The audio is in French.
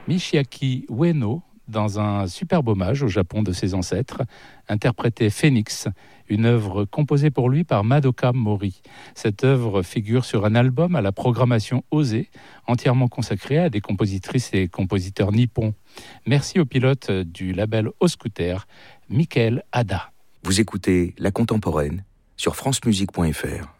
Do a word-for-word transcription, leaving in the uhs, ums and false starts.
Michiaki Ueno dans un superbe hommage au Japon de ses ancêtres, interprétait Phoenix, une œuvre composée pour lui par Madoka Mori. Cette œuvre figure sur un album à la programmation osée, entièrement consacré à des compositrices et compositeurs nippons. Merci au pilote du label Oscooter, Michael Hada. Vous écoutez La Contemporaine sur francemusique point f r.